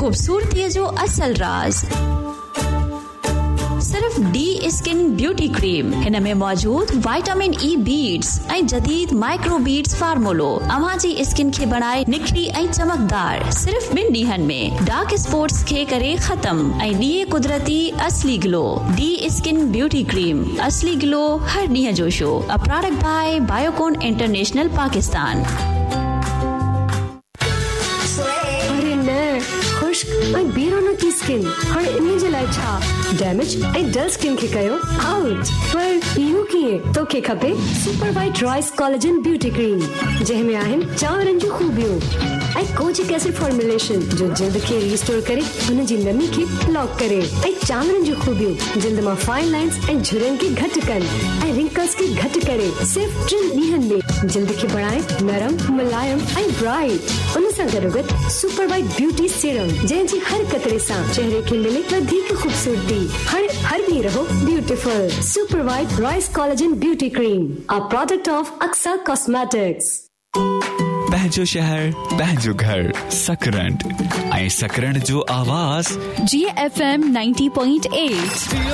खूबसूरती जो असल राज सिर्फ डी स्किन ब्यूटी क्रीम इनमें मौजूद विटामिन ई बीड्स ऐं जदीद माइक्रो बीड्स फार्मूलो अवां जी स्किन खे बनाए निखरी ऐं चमकदार सिर्फ 2 ॾींहनि में डार्क स्पॉट्स खे करे खत्म ऐं ॾिए कुदरती असली glow. D skin beauty cream असली ग्लो हर ॾींहं जो show a product by Biocon international Pakistan. ऐं बीरोनो की स्किन हाणे इन जे लाइ छा डैमेज ऐं डल स्किन खे कयो आउट। पर इहो कीअं? तोखे खपे super white rice collagen beauty cream जंहिंमें आहिनि चांवरनि जूं खूबियूं ऐं कोजिक एसिड फॉर्मुलेशन जो जिल्द खे रिस्टोर करे हुन जी नमी खे लॉक करे ऐं चांवरनि जूं खूबियूं जिल्द मां फाइन लाइंस ऐं झुरियुनि खे घटि कनि ऐं रिंकल्स खे घटि करे सिर्फ 3 ॾींहनि में जिल्द खे बणाए नरम मुलायम ऐं ब्राइट। उन सां गॾोगॾु सुपर वाइट ब्यूटी सीरम जंहिंजी हर कतरे सां चेहरे खे मिले वधीक खूबसूरती। हाणे हर ॾींहुं रहो beautiful. Super white rice collagen beauty cream a product of Aqsa cosmetics. पंहिंजो शहर पंहिंजो घर सकरंड ऐं सकरंड जो आवाज़ GFM 90.8।